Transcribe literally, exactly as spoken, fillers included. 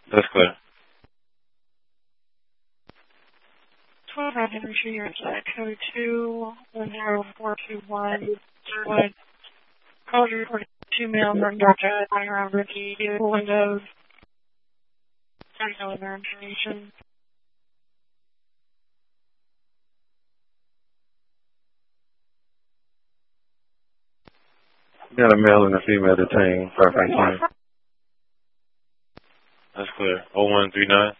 That's clear. twelve Revolution, you're inside code two one zero four two one. Would call you for two male from Georgia, around Ricky, Windows, technical their information. Got a male and a female detained. Perfect. That's clear. oh one three nine.